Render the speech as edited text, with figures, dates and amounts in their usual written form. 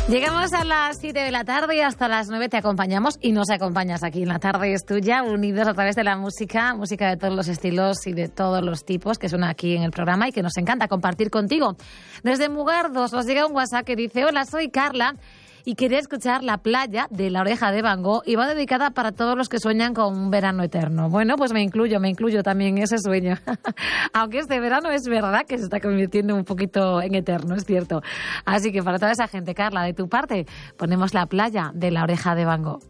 Llegamos a las 7 de la tarde y hasta las 9 te acompañamos y nos acompañas aquí en La Tarde es Tuya, unidos a través de la música de todos los estilos y de todos los tipos que suena aquí en el programa y que nos encanta compartir contigo. Desde Mugardos nos llega un WhatsApp que dice: hola, soy Carla y quería escuchar La Playa de La Oreja de Van Gogh y va dedicada para todos los que sueñan con un verano eterno. Bueno, pues me incluyo también en ese sueño. Aunque este verano es verdad que se está convirtiendo un poquito en eterno, es cierto. Así que para toda esa gente, Carla, de tu parte, ponemos La Playa de La Oreja de Van Gogh.